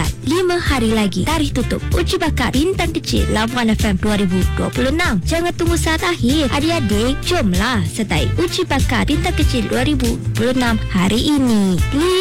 tinggal 5 hari lagi tarikh tutup uji bakat Bintang Kecil Labuan FM 2026. Jangan tunggu saat akhir. Adik-adik, jomlah sertai uji bakat Bintang Kecil 2026 hari ini.